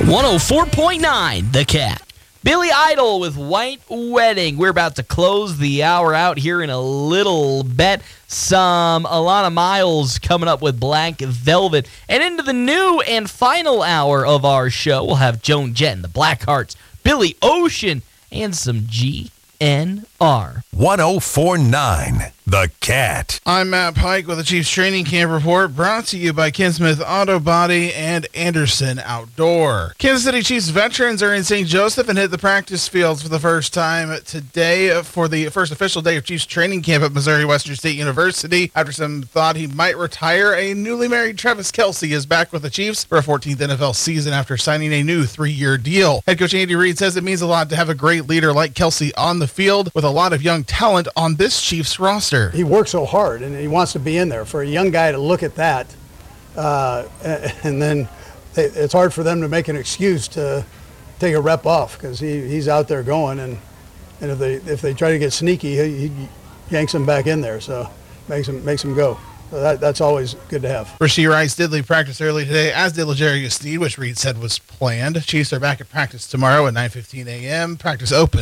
104.9 The Cat. Billy Idol with White Wedding. We're about to close the hour out here in a little bit. Some Alana Miles coming up with Black Velvet. And into the new and final hour of our show, we'll have Joan Jett and the Blackhearts, Billy Ocean, and some GNR. 104.9 The Cat. I'm Matt Pike with the Chiefs Training Camp Report, brought to you by Ken Smith Auto Body and Anderson Outdoor. Kansas City Chiefs veterans are in St. Joseph and hit the practice fields for the first time today for the first official day of Chiefs Training Camp at Missouri Western State University. After some thought he might retire, a newly married Travis Kelce is back with the Chiefs for a 14th NFL season after signing a new 3-year deal. Head coach Andy Reid says it means a lot to have a great leader like Kelce on the field with a lot of young talent on this Chiefs roster. He works so hard and he wants to be in there. For a young guy to look at that, and then it's hard for them to make an excuse to take a rep off because he's out there going, and if they try to get sneaky, he yanks them back in there, so makes them go. So that's always good to have. Rashee Rice did leave practice early today, as did L'Jarius Sneed, which Reid said was planned. Chiefs are back at practice tomorrow at 9:15 a.m. Practice open